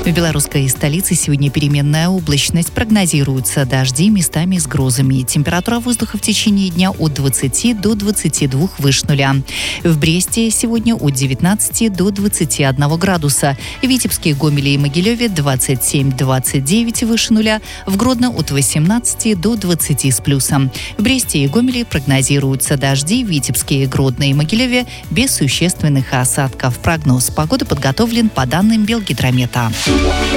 В белорусской столице сегодня переменная облачность. Прогнозируются дожди местами с грозами. Температура воздуха в течение дня от 20 до 22 выше нуля. В Бресте сегодня от 19 до 21 градуса. В Витебске, Гомеле и Могилеве 27-29 выше нуля. В Гродно от 18 до 20 с плюсом. В Бресте и Гомеле прогнозируются дожди. В Витебске, Гродно и Могилеве без существенных осадков. Прогноз погоды подготовлен по данным Белгидромета.